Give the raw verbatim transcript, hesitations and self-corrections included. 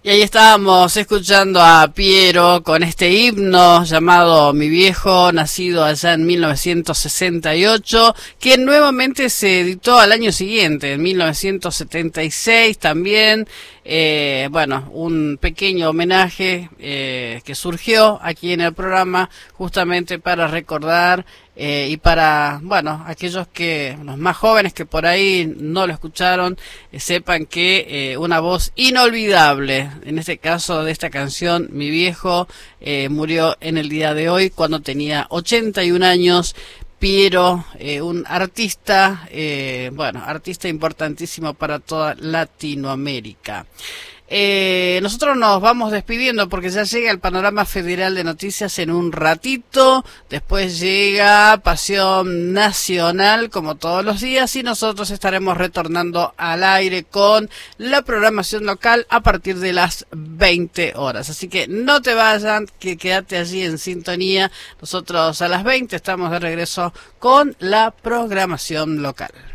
Y ahí estábamos escuchando a Piero con este himno llamado Mi Viejo, nacido allá en mil novecientos sesenta y ocho, que nuevamente se editó al año siguiente, en mil novecientos setenta y seis también. Eh, bueno, un pequeño homenaje eh, que surgió aquí en el programa justamente para recordar eh, y para, bueno, aquellos que, los más jóvenes que por ahí no lo escucharon, eh, sepan que eh, una voz inolvidable, en este caso de esta canción, Mi Viejo, eh, murió en el día de hoy cuando tenía ochenta y un años. Piero, eh, un artista, eh, bueno, artista importantísimo para toda Latinoamérica. Eh, nosotros nos vamos despidiendo porque ya llega el Panorama Federal de Noticias en un ratito, después llega Pasión Nacional como todos los días y nosotros estaremos retornando al aire con la programación local a partir de las veinte horas, así que no te vayan, que quédate allí en sintonía. Nosotros a las veinte estamos de regreso con la programación local.